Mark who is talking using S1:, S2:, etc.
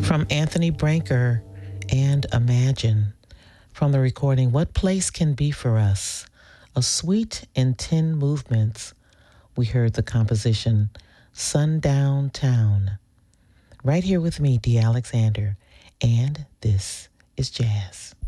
S1: From Anthony Branker and Imagine. From the recording, What Place Can Be For Us? A Suite in 10 Movements. We heard the composition Sundown Town. Right here with me, Dee Alexander. And this is Jazz.